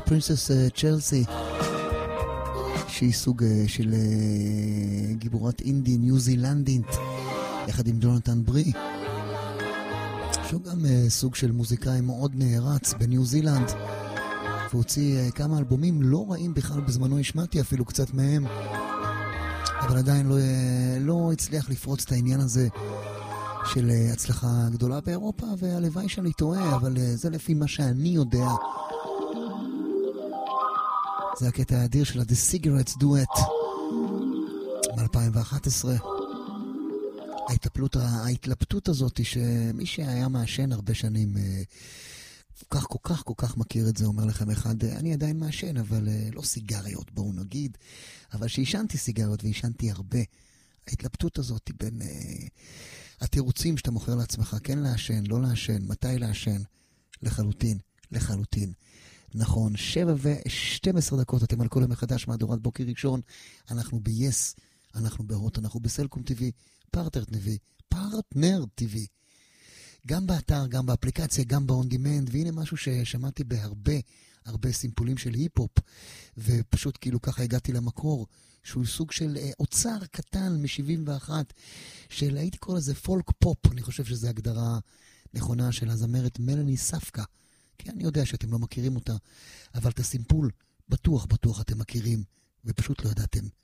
פרינסס צ'לסי, שהיא סוג של גיבורת אינדי ניו זילנדית, יחד עם ג'ונתן ברי, שהוא גם סוג של מוזיקאי מאוד נערץ בניו זילנד, והוציא כמה אלבומים לא רעים בכלל בזמנו, השמעתי אפילו קצת מהם, אבל עדיין לא הצליח לפרוץ את העניין הזה של הצלחה גדולה באירופה, והלוואי שאני טועה, אבל זה לפי מה שאני יודע. זה הקטע האדיר של The Cigarettes Duet מ-2011. ההתלבטות הזאת שמי שהיה מעשן הרבה שנים כל כך מכיר את זה, אומר לכם אחד, אני עדיין מעשן, אבל לא סיגריות, בואו נגיד, אבל שהשנתי סיגריות והשנתי הרבה. ההתלבטות הזאת בין התירוצים שאתה מוכר לעצמך, כן לעשן, לא לעשן, מתי לעשן, לחלוטין. נכון, 7:12, אתם על כל המחדש מהדורת בוקר ראשון, אנחנו ב-yes, אנחנו בהוט, אנחנו בסלקום TV, פרטנר TV, גם באתר, גם באפליקציה, גם ב-on demand, והנה משהו ששמעתי בהרבה סימפולים של היפ-הופ, ופשוט כאילו ככה הגעתי למקור, שהוא סוג של אוצר קטן מ-71, של הייתי קורא לזה פולק פופ, אני חושב שזו הגדרה נכונה של הזמרת מלאני ספקה, כי אני יודע שאתם לא מכירים אותה, אבל את הסימפול בטוח אתם מכירים, ופשוט לא ידעתם